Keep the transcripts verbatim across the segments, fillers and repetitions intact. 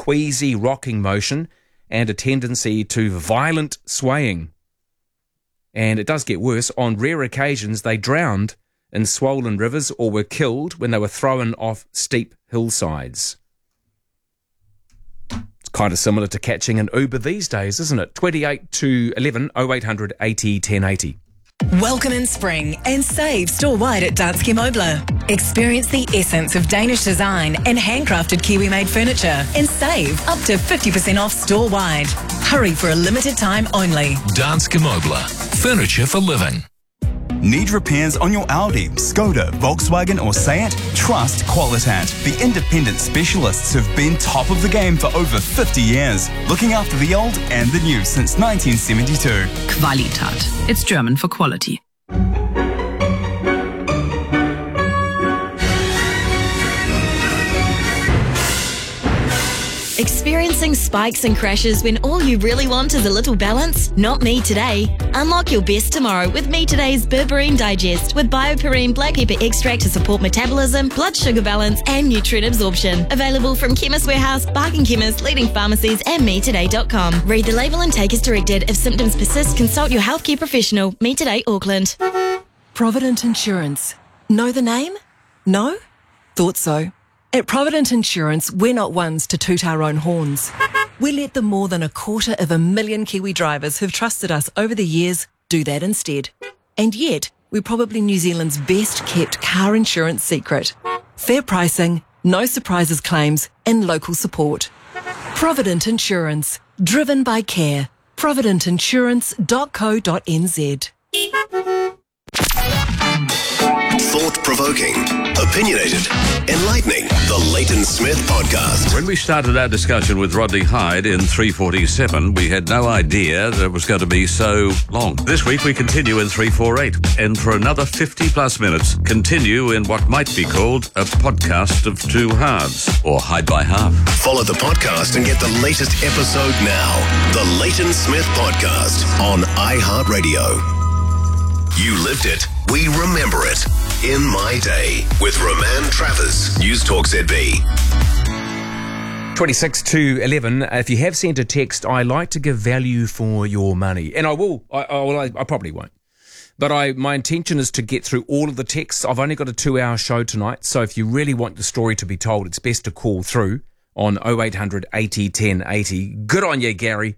queasy rocking motion and a tendency to violent swaying. And it does get worse. On rare occasions, they drowned in swollen rivers or were killed when they were thrown off steep hillsides. It's kind of similar to catching an Uber these days, isn't it? twenty-eight to eleven, oh eight hundred eighty ten eighty. Welcome in spring and save store-wide at Danske Møbler. Experience the essence of Danish design and handcrafted Kiwi-made furniture and save up to fifty percent off store-wide. Hurry for a limited time only. Danske Møbler. Furniture for living. Need repairs on your Audi, Skoda, Volkswagen or Seat? Trust Qualitat, the independent specialists who've been top of the game for over fifty years, looking after the old and the new since nineteen seventy-two. Qualitat. It's German for quality. Experiencing spikes and crashes when all you really want is a little balance? Not me today. Unlock your best tomorrow with Me Today's Berberine Digest with BioPerine black pepper extract to support metabolism, blood sugar balance and nutrient absorption. Available from Chemist Warehouse, Bargain Chemist, leading pharmacies and me today dot com. Read the label and take as directed. If symptoms persist, consult your healthcare professional. Me Today Auckland. Provident Insurance. Know the name? No? Thought so. At Provident Insurance, we're not ones to toot our own horns. We let the more than a quarter of a million Kiwi drivers who've trusted us over the years do that instead. And yet, we're probably New Zealand's best kept car insurance secret. Fair pricing, no surprises claims, and local support. Provident Insurance. Driven by care. provident insurance dot co dot n z. Thought-provoking, opinionated, enlightening. The Leighton Smith Podcast. When we started our discussion with Rodney Hyde in three forty-seven, we had no idea that it was going to be so long. This week we continue in three forty-eight, and for another fifty plus minutes, continue in what might be called a podcast of two halves, or Hyde by half. Follow the podcast and get the latest episode now. The Leighton Smith Podcast on iHeartRadio. You lived it. We remember it. In My Day with Roman Travers, News Talk Z B. twenty-six to eleven. If you have sent a text, I like to give value for your money. And I will. I, I, well, I, I probably won't. But I, my intention is to get through all of the texts. I've only got a two-hour show tonight, so if you really want the story to be told, it's best to call through on oh eight hundred eighty ten eighty. Good on you, Gary.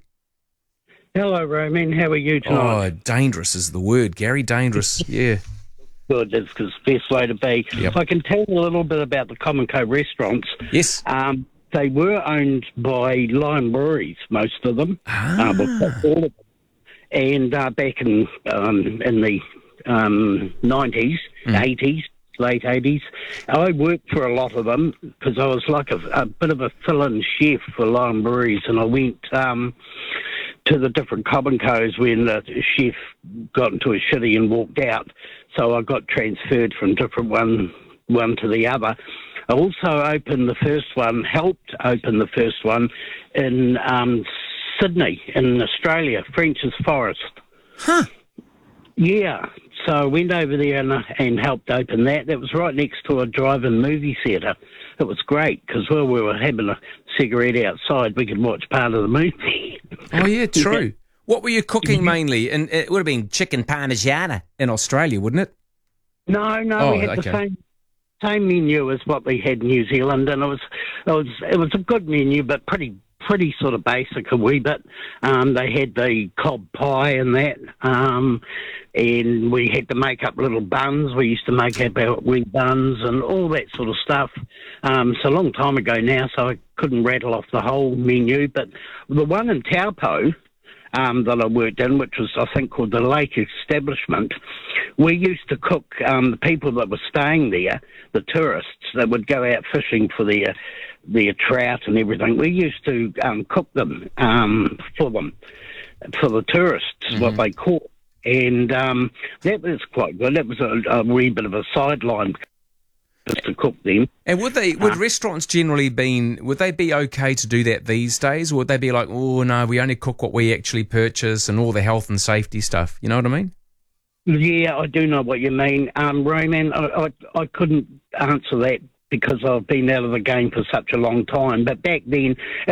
Hello, Roman. How are you tonight? Oh, dangerous is the word, Gary. Dangerous, yeah. Good, that's the best way to be. Yep. I can tell you a little bit about the Common Co restaurants. Yes. Um, they were owned by Lion Breweries, most of them. Ah. Uh, well, all of them. And uh, back in um, in the um, nineties, mm. eighties, late eighties, I worked for a lot of them because I was like a, a bit of a fill-in chef for Lion Breweries, and I went... Um, to the different Common Co's when the chef got into a shitty and walked out. So I got transferred from different one one to the other. I also opened the first one, helped open the first one in um, Sydney, in Australia, French's Forest. Huh. Yeah. So I went over there and, and helped open that. That was right next to a drive-in movie theatre. It was great because while we were having a cigarette outside, we could watch part of the movie. Oh, yeah, true. What were you cooking mainly? And it would have been chicken parmigiana in Australia, wouldn't it? No, no, oh, we had okay. the same same menu as what we had in New Zealand, and it was it was it was a good menu, but pretty pretty sort of basic a wee bit. Um, they had the cob pie and that, um, and we had to make up little buns. We used to make up our wee buns and all that sort of stuff. Um, it's a long time ago now, so I couldn't rattle off the whole menu. But the one in Taupo um, that I worked in, which was, I think, called the Lake Establishment, we used to cook um, the people that were staying there, the tourists that would go out fishing for their their trout and everything. We used to um, cook them um, for them, for the tourists, mm-hmm. what they caught. And um, that was quite good. That was a, a wee bit of a sideline just to cook them. And would they, would uh, restaurants generally been, would they be okay to do that these days? Or would they be like, oh no, we only cook what we actually purchase and all the health and safety stuff? You know what I mean? Yeah, I do know what you mean. Um, Roman, I, I, I couldn't answer that because I've been out of the game for such a long time. But back then,